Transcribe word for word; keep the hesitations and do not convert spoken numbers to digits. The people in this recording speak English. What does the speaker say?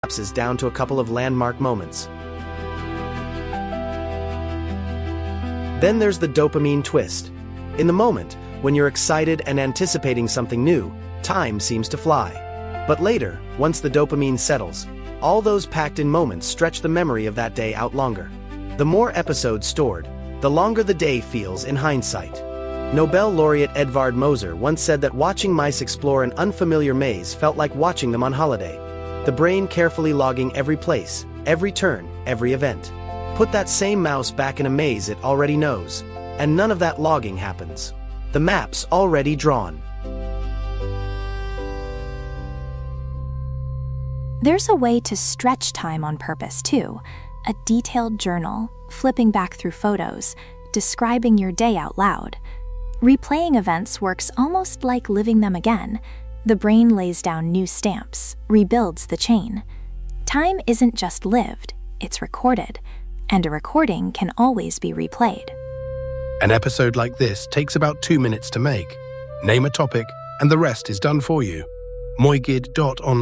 collapses down to a couple of landmark moments. Then there's the dopamine twist. In the moment, when you're excited and anticipating something new, time seems to fly. But later, once the dopamine settles, all those packed-in moments stretch the memory of that day out longer. The more episodes stored, the longer the day feels in hindsight. Nobel laureate Edvard Moser once said that watching mice explore an unfamiliar maze felt like watching them on holiday. The brain carefully logging every place, every turn, every event. Put that same mouse back in a maze it already knows, and none of that logging happens. The map's already drawn. There's a way to stretch time on purpose, too. A detailed journal, flipping back through photos, describing your day out loud. Replaying events works almost like living them again. The brain lays down new stamps, rebuilds the chain. Time isn't just lived, it's recorded, and a recording can always be replayed. An episode like this takes about two minutes to make. Name a topic, and the rest is done for you. moigid dot online